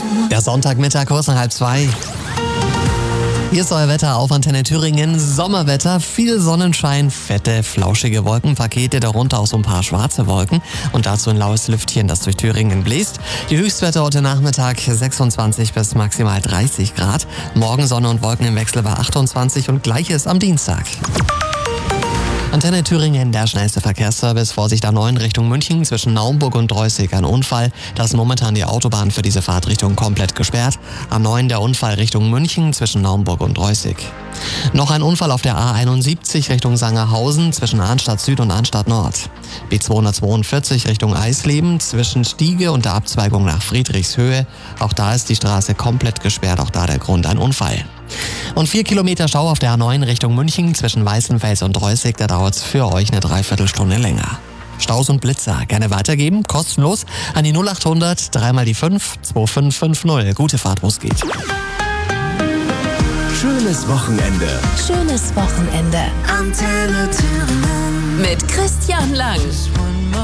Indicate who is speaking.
Speaker 1: Der Sonntagmittag, kurz nach 1:30. Hier ist euer Wetter auf Antenne Thüringen. Sommerwetter, viel Sonnenschein, fette, flauschige Wolkenpakete, darunter auch so ein paar schwarze Wolken und dazu ein laues Lüftchen, das durch Thüringen bläst. Die Höchstwerte heute Nachmittag 26 bis maximal 30 Grad. Morgen Sonne und Wolken im Wechsel bei 28 und gleiches am Dienstag. Antenne Thüringen, der schnellste Verkehrsservice. Vorsicht A9 Richtung München zwischen Naumburg und Dreußig. Ein Unfall. Da ist momentan die Autobahn für diese Fahrtrichtung komplett gesperrt. A9 der Unfall Richtung München zwischen Naumburg und Dreußig. Noch ein Unfall auf der A71 Richtung Sangerhausen zwischen Arnstadt Süd und Arnstadt Nord. B242 Richtung Eisleben zwischen Stiege und der Abzweigung nach Friedrichshöhe. Auch da ist die Straße komplett gesperrt. Auch da der Grund ein Unfall. Und 4 Kilometer Stau auf der A9 Richtung München zwischen Weißenfels und Dreußig, da dauert es für euch eine Dreiviertelstunde länger. Staus und Blitzer gerne weitergeben, kostenlos an die 0800 3 die 5 2550. Gute Fahrt, wo es geht.
Speaker 2: Schönes Wochenende.
Speaker 3: Schönes Wochenende.
Speaker 4: Antenne Thüringen.
Speaker 3: Mit Christian Lang.